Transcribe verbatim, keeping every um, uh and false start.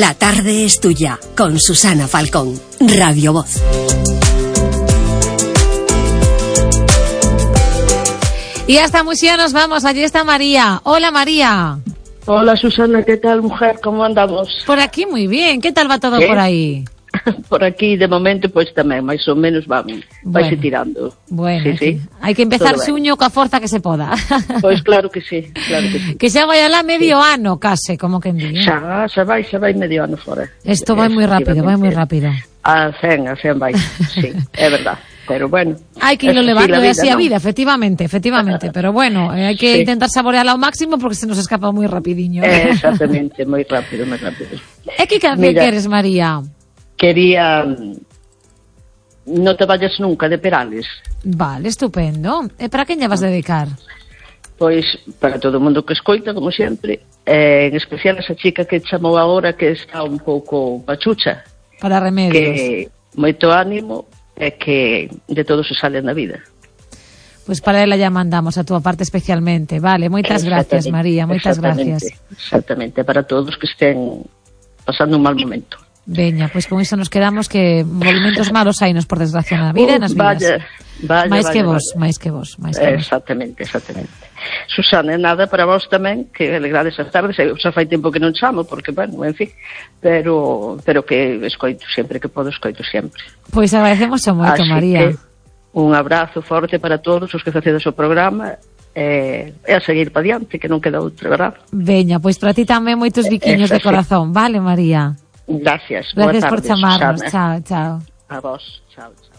La tarde es tuya, con Susana Falcón, Radio Voz. Y hasta Muxía nos vamos, allí está María. Hola, María. Hola, Susana, ¿qué tal, mujer? ¿Cómo andamos? Por aquí muy bien, ¿qué tal va todo ¿Qué? por aí? Por aquí, de momento, pois tamén, máis ou menos van, vai se Bueno. tirando. Bueno, sí, sí. hai que empezar Todo ben. xuño coa forza que se poda. Pois claro que sí, claro que sí. Que xa vai alá medio sí. ano, case, como que en di. Xa, xa vai, xa vai medio ano fora. Isto vai moi rápido, vai moi rápido. A cen, a cen vai, sí, é verdad. Pero bueno. Hai que irlo levando sí, así a ¿no? vida, efectivamente, efectivamente. Pero bueno, eh, hai que Sí. intentar saborearla ao máximo porque se nos escapa moi rapidiño. Eh, exactamente, moi rápido, moi rápido. E que canción Mira, queres, María? Quería... No te vayas nunca, de Perales. Vale, estupendo. E para quen lle vas dedicar? Pois para todo o mundo que escoita, como sempre, eh, en especial esa chica que chamou agora que está un pouco pachucha. Para remedios. Que moito ánimo e que de todo se sale na vida. Pois para ela ya mandamos a túa parte especialmente. Vale, moitas gracias, María, moitas gracias. Exactamente, para todos que estén pasando un mal momento. Veña, pois con iso nos quedamos, que movimentos malos hainos por desgracia na vida e nas vidas. Vaya, vaya, máis vaya, que vos, vaya. máis que vos, máis que vos. Exactamente, exactamente. Susana, nada para vos tamén, que alegrades as tardes, eu xa fai tempo que non chamo, porque, bueno, en fin, pero pero que escoito sempre, que podo escoito sempre. Pois agradecemos moito, Así María. Que un abrazo forte para todos os que facedes o programa, e, e a seguir para diante, que non queda outra, verdad? Veña, pois para ti tamén moitos biquiños Eso de corazón, vale, María? Gracias, Gracias boa por tarde, chamarnos, Susana. chao, chao. A vos, chao.